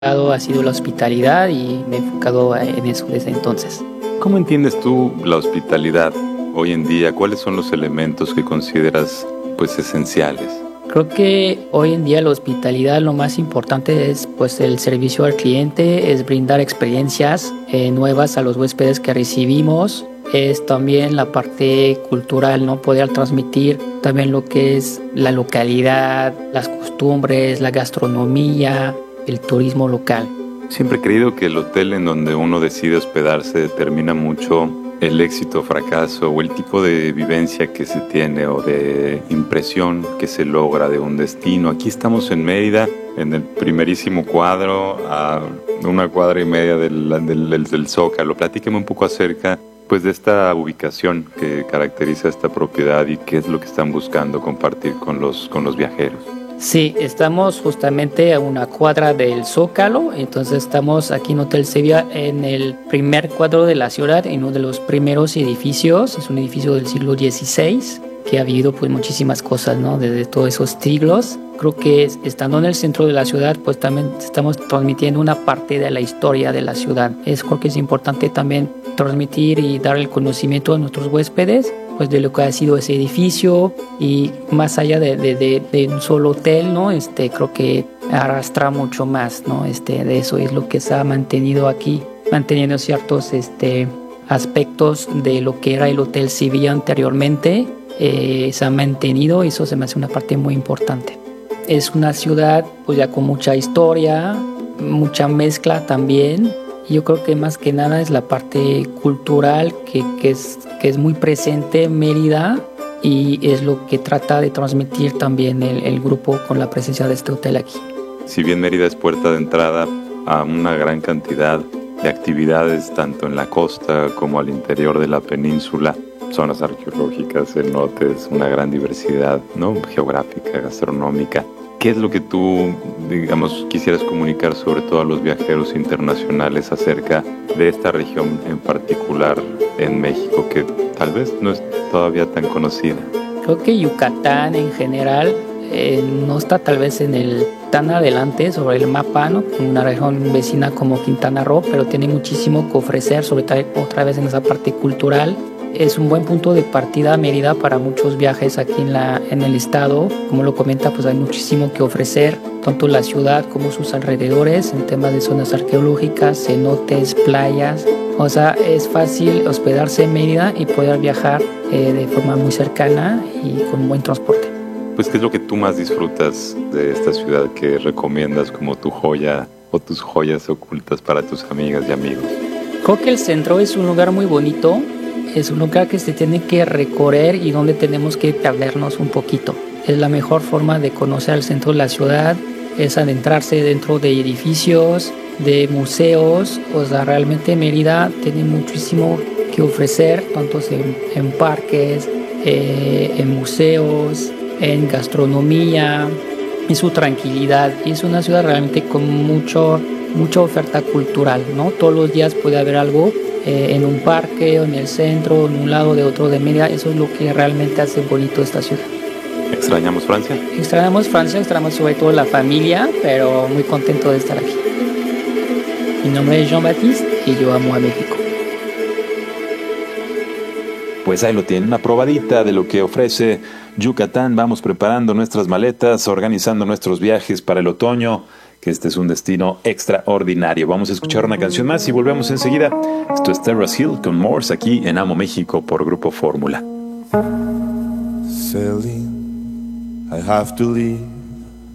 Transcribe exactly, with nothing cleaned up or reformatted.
ha sido la hospitalidad y me he enfocado en eso desde entonces. ¿Cómo entiendes tú la hospitalidad hoy en día? ¿Cuáles son los elementos que consideras pues esenciales? Creo que hoy en día la hospitalidad lo más importante es pues el servicio al cliente, es brindar experiencias eh, nuevas a los huéspedes que recibimos. Es también la parte cultural, ¿no? Poder transmitir también lo que es la localidad, las costumbres, la gastronomía, el turismo local. Siempre he creído que el hotel en donde uno decide hospedarse determina mucho el éxito o fracaso o el tipo de vivencia que se tiene o de impresión que se logra de un destino. Aquí estamos en Mérida, en el primerísimo cuadro, a una cuadra y media del, del, del, del Zócalo. Platíqueme un poco acerca pues, de esta ubicación que caracteriza esta propiedad y qué es lo que están buscando compartir con los, con los viajeros. Sí, estamos justamente a una cuadra del Zócalo, entonces estamos aquí en Hotel Sevilla en el primer cuadro de la ciudad, en uno de los primeros edificios. Es un edificio del siglo dieciséis que ha vivido pues muchísimas cosas, ¿no? Desde todos esos siglos. Creo que estando en el centro de la ciudad, pues también estamos transmitiendo una parte de la historia de la ciudad. Es, creo que es importante también transmitir y dar el conocimiento a nuestros huéspedes pues de lo que ha sido ese edificio, y más allá de, de, de, de un solo hotel, ¿no? Este, creo que arrastra mucho más, ¿no? Este, de eso es lo que se ha mantenido aquí, manteniendo ciertos este, aspectos de lo que era el Hotel Sevilla anteriormente, eh, se ha mantenido, y eso se me hace una parte muy importante. Es una ciudad pues ya con mucha historia, mucha mezcla también. Yo creo que más que nada es la parte cultural que, que, es, que es muy presente en Mérida, y es lo que trata de transmitir también el, el grupo con la presencia de este hotel aquí. Si bien Mérida es puerta de entrada a una gran cantidad de actividades tanto en la costa como al interior de la península, zonas arqueológicas, cenotes, una gran diversidad, ¿no? Geográfica, gastronómica. ¿Qué es lo que tú, digamos, quisieras comunicar sobre todo a los viajeros internacionales acerca de esta región en particular en México, que tal vez no es todavía tan conocida? Creo que Yucatán en general eh, no está tal vez en el tan adelante sobre el mapa, ¿no? Una región vecina como Quintana Roo, pero tiene muchísimo que ofrecer, sobre todo otra vez en esa parte cultural. Es un buen punto de partida Mérida para muchos viajes aquí en, la, en el estado. Como lo comenta, pues hay muchísimo que ofrecer, tanto la ciudad como sus alrededores, en temas de zonas arqueológicas, cenotes, playas. O sea, es fácil hospedarse en Mérida y poder viajar eh, de forma muy cercana y con buen transporte. Pues, ¿qué es lo que tú más disfrutas de esta ciudad que recomiendas como tu joya o tus joyas ocultas para tus amigas y amigos? Creo que el centro es un lugar muy bonito. Es un lugar que se tiene que recorrer y donde tenemos que perdernos un poquito. Es la mejor forma de conocer el centro de la ciudad, es adentrarse dentro de edificios, de museos. O sea, realmente Mérida tiene muchísimo que ofrecer, tanto en, en parques, eh, en museos, en gastronomía, y su tranquilidad. Y es una ciudad realmente con mucho, mucha oferta cultural, ¿no? Todos los días puede haber algo. Eh, en un parque o en el centro, en un lado de otro de Mérida. Eso es lo que realmente hace bonito esta ciudad. ¿Extrañamos Francia? Extrañamos Francia, extrañamos sobre todo la familia, pero muy contento de estar aquí. Mi nombre es Jean-Baptiste y yo amo a México. Pues ahí lo tienen, una probadita de lo que ofrece Yucatán. Vamos preparando nuestras maletas, organizando nuestros viajes para el otoño, que este es un destino extraordinario. Vamos a escuchar una canción más y volvemos enseguida. Esto es Terrace Hill con Morse aquí en Amo México por Grupo Fórmula. Celine, I have to leave.